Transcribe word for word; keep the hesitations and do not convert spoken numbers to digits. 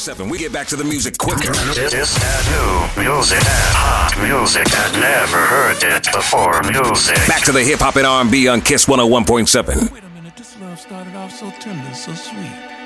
seven. We get back to the music quicker. It's that new music, that hot music that never heard it before music. Back to the hip hop and R and B on Kiss one oh one point seven. Wait a minute, this love started off so tender, so sweet.